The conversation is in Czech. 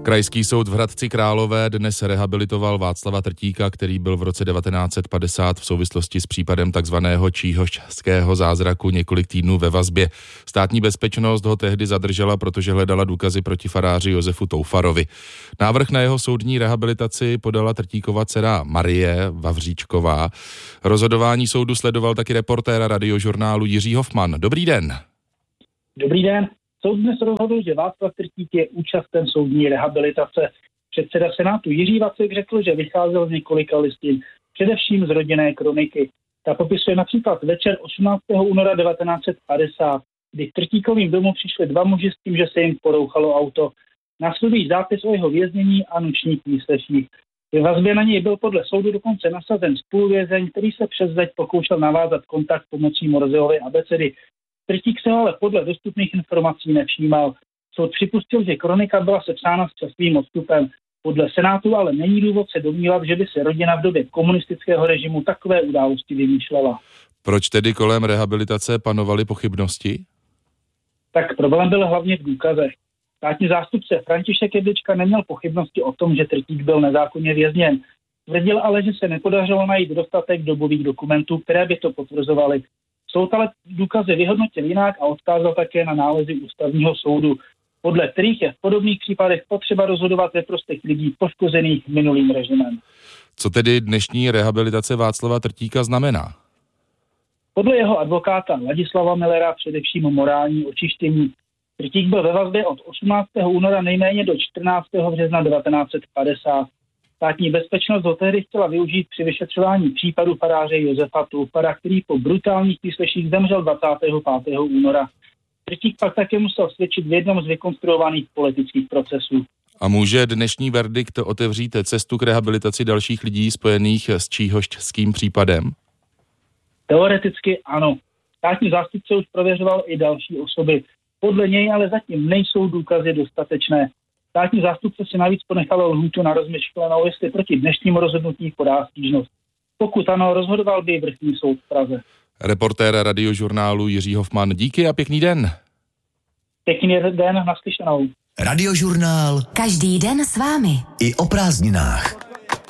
Krajský soud v Hradci Králové dnes rehabilitoval Václava Trtíka, který byl v roce 1950 v souvislosti s případem takzvaného číhošského zázraku několik týdnů ve vazbě. Státní bezpečnost ho tehdy zadržela, protože hledala důkazy proti faráři Josefu Toufarovi. Návrh na jeho soudní rehabilitaci podala Trtíkova dcera Marie Vavříčková. Rozhodování soudu sledoval taky reportér Radiožurnálu Jiří Hofman. Dobrý den. Dobrý den. Soud dnes rozhodl, že Václav Trtík je účasten soudní rehabilitace. Předseda Senátu Jiří Vacek řekl, že vycházel z několika listin, především z rodinné kroniky. Ta popisuje například večer 18. února 1950, kdy k Trtíkovým domu přišli dva muži s tím, že se jim porouchalo auto. Následují zápis o jeho věznění a nočních výsleších. Ve vazbě na něj byl podle soudu dokonce nasazen spoluvězeň, který se přes zeď pokoušel navázat kontakt pomocí Morzeovy abecedy. Trtík se ale podle dostupných informací nevšímal. Soud připustil, že kronika byla sepsána s časovým odstupem. Podle Senátu ale není důvod se domnívat, že by se rodina v době komunistického režimu takové události vymýšlela. Proč tedy kolem rehabilitace panovaly pochybnosti? Tak problém byl hlavně v důkazech. Státní zástupce František Jedlička neměl pochybnosti o tom, že Trtík byl nezákonně vězněn. Tvrdil ale, že se nepodařilo najít dostatek dobových dokumentů, které by to potvrzovaly. Soud ale důkazy vyhodnotil jinak a odkázal také na nálezy ústavního soudu, podle kterých je v podobných případech potřeba rozhodovat ve prospěch lidí poškozených minulým režimem. Co tedy dnešní rehabilitace Václava Trtíka znamená? Podle jeho advokáta Ladislava Millera především morální očištění. Trtík byl ve vazbě od 18. února nejméně do 14. března 1950. Státní bezpečnost ho tehdy chtěla využít při vyšetřování případu faráře Josefa Toufara, který po brutálních výsleších zemřel 25. února. Trtík pak také musel svědčit v jednom z vykonstruovaných politických procesů. A může dnešní verdikt otevřít cestu k rehabilitaci dalších lidí spojených s číhošským případem? Teoreticky ano. Státní zástupce už prověřoval i další osoby. Podle něj ale zatím nejsou důkazy dostatečné. Státní zástupce si navíc ponechalo lhůtu na rozmyšlenou, jestli proti dnešnímu rozhodnutí podá stížnost. Pokud ano, rozhodoval by vrchní soud v Praze. Reportér Radiožurnálu Jiří Hofman, díky a pěkný den. Pěkný den, naslyšenou. Radiožurnál. Každý den s vámi. I o prázdninách.